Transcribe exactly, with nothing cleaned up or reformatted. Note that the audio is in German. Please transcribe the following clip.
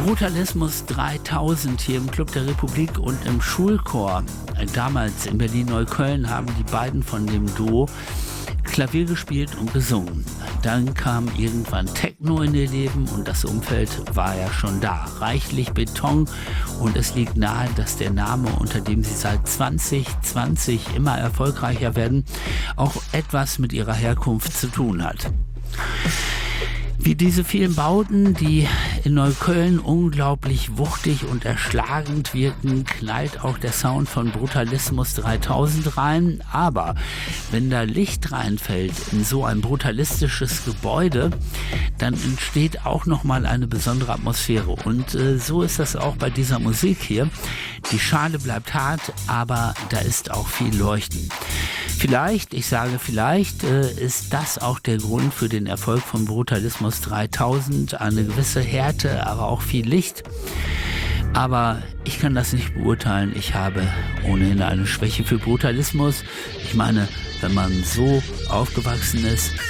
Brutalismus dreitausend hier im Club der Republik und im Schulchor. Damals in Berlin-Neukölln haben die beiden von dem Duo Klavier gespielt und gesungen. Dann kam irgendwann Techno in ihr Leben und das Umfeld war ja schon da. Reichlich Beton, und es liegt nahe, dass der Name, unter dem sie seit zwanzig zwanzig immer erfolgreicher werden, auch etwas mit ihrer Herkunft zu tun hat. Wie diese vielen Bauten, die in Neukölln unglaublich wuchtig und erschlagend wirken, knallt auch der Sound von Brutalismus dreitausend rein. Aber wenn da Licht reinfällt in so ein brutalistisches Gebäude, dann entsteht auch nochmal eine besondere Atmosphäre. Und äh, so ist das auch bei dieser Musik hier. Die Schale bleibt hart, aber da ist auch viel Leuchten. Vielleicht, ich sage vielleicht, äh, ist das auch der Grund für den Erfolg von Brutalismus dreitausend. Eine gewisse Härte, aber auch viel Licht. Aber ich kann das nicht beurteilen. Ich habe ohnehin eine Schwäche für Brutalismus. Ich meine, wenn man so aufgewachsen ist,